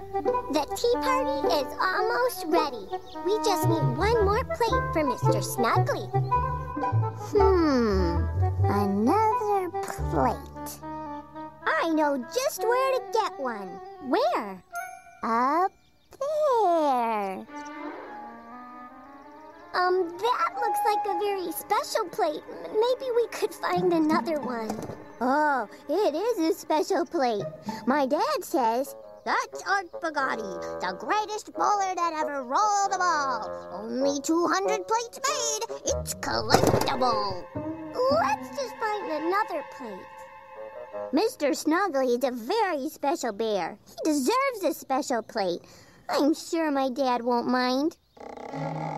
The tea party is almost ready. We just need one more plate for Mr. Snuggly. Another plate. I know just where to get one. Where? Up there. That looks like a very special plate. Maybe we could find another one. Oh, it is a special plate. My dad says, that's Art Bugatti, the greatest bowler that ever rolled a ball. Only 200 plates made. It's collectible. Let's just find another plate. Mr. Snuggly is a very special bear. He deserves a special plate. I'm sure my dad won't mind.